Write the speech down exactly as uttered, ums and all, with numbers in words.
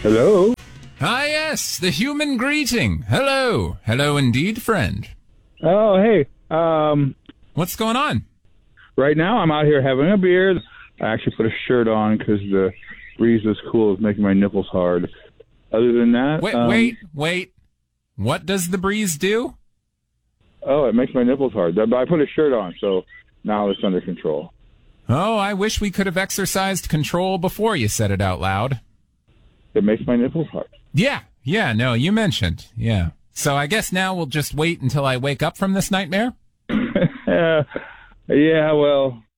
Hello? Ah, yes, the human greeting. Hello. Hello indeed, friend. Oh, hey. Um, What's going on? right now I'm out here having a beer. I actually put a shirt on because the breeze was cool. It's making my nipples hard. Other than that... Wait, um, wait, wait. What does the breeze do? Oh, it makes my nipples hard. But I put a shirt on, so now it's under control. Oh, I wish we could have exercised control before you said it out loud. It makes my nipples hard. Yeah, yeah, no, you mentioned. Yeah. So I guess now we'll just wait until I wake up from this nightmare? uh, yeah, well,